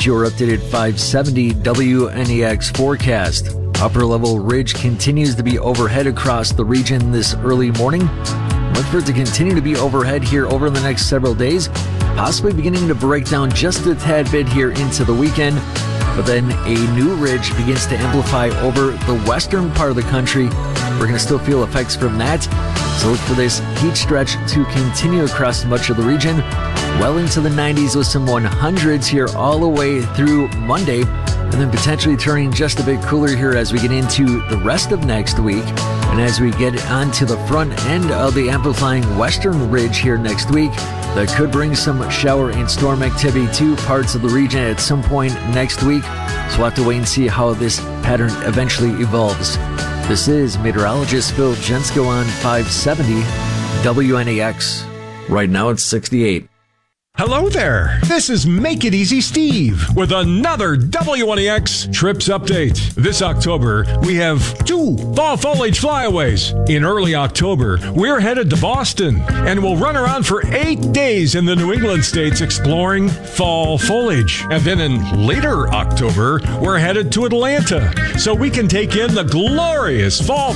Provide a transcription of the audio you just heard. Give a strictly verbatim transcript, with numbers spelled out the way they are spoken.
Here's your updated five seventy W N E X forecast. Upper level ridge continues to be overhead across the region this early morning. Look for it to continue to be overhead here over the next several days, possibly beginning to break down just a tad bit here into the weekend. But then a new ridge begins to amplify over the western part of the country. We're going to still feel effects from that. So look for this heat stretch to continue across much of the region, well into the nineties with some hundreds here all the way through Monday, and then potentially turning just a bit cooler here as we get into the rest of next week. And as we get onto the front end of the amplifying western ridge here next week, that could bring some shower and storm activity to parts of the region at some point next week. So we'll have to wait and see how this pattern eventually evolves. This is meteorologist Phil Jensko on five seventy W N E X. Right now it's sixty-eight. Hello there. This is Make It Easy Steve with another W N E X Trips Update. This October, we have two fall foliage flyaways. In early October, we're headed to Boston and we'll run around for eight days in the New England states exploring fall foliage. And then in later October, we're headed to Atlanta so we can take in the glorious fall